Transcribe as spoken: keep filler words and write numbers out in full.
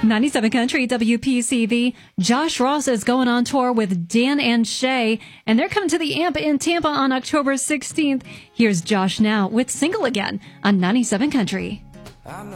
ninety-seven Country W P C V. Josh Ross is going on tour with Dan and Shay, and they're coming to the Amp in Tampa on October sixteenth. Here's Josh now with Single Again on ninety-seven Country.